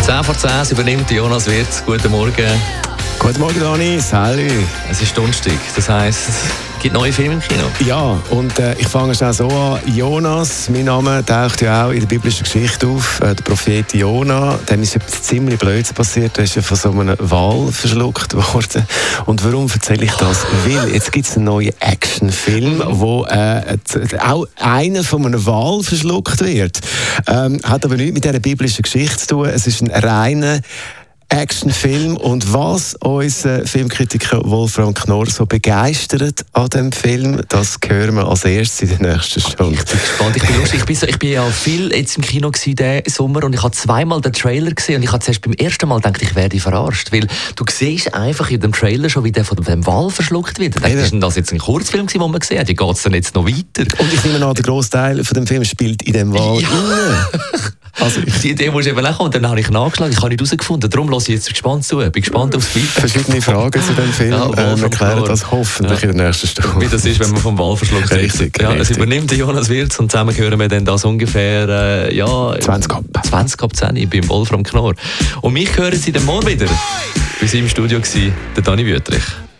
10 vor 10, es übernimmt Jonas Wirth. Guten Morgen. Guten Morgen, Dani. Salut. Es ist Donnerstag, das heisst, es gibt neue Filme im Kino. Ja, und ich fange schnell so an. Jonas, mein Name taucht ja auch in der biblischen Geschichte auf. Der Prophet Jona, dem ist etwas ziemlich Blödes passiert. Er ist ja von so einem Wal verschluckt worden. Und warum erzähle ich das? Weil jetzt gibt es einen neuen Actionfilm, wo auch einer von einem Wal verschluckt wird. Hat aber nichts mit dieser biblischen Geschichte zu tun. Es ist ein reiner Actionfilm. Und was unser Filmkritiker Wolfram Knorr so begeistert an dem Film, das hören wir als erstes in der nächsten Stunde. Ich bin gespannt. Ich bin lustig. Ich bin ja viel jetzt im Kino diesen Sommer und ich habe zweimal den Trailer gesehen und ich habe zuerst beim ersten Mal gedacht, ich werde verarscht, weil du siehst einfach in dem Trailer schon, wie der von dem Wal verschluckt wird. Ich dachte, ist das jetzt ein Kurzfilm, den man gesehen hat? Wie geht es denn jetzt noch weiter? Und ich nehme an, der grosse Teil von dem Film spielt in dem Wal rein. Also, die Idee muss eben auch kommen. Und dann habe ich nachgeschlagen, ich habe nicht herausgefunden. Darum lasse ich jetzt gespannt zu. Ich bin gespannt aufs Feedback. Verschiedene Fragen zu dem Film. Wir klären das hoffentlich in der nächsten Stunde. Wie das ist, wenn man vom Wal verschluckt wird. Richtig. Es übernimmt Jonas Wirth und zusammen hören wir dann das ungefähr 20 ab 10 beim Wolfram Knorr. Und mich hören Sie dann morgen wieder. Bei uns im Studio war der Dani Wüthrich.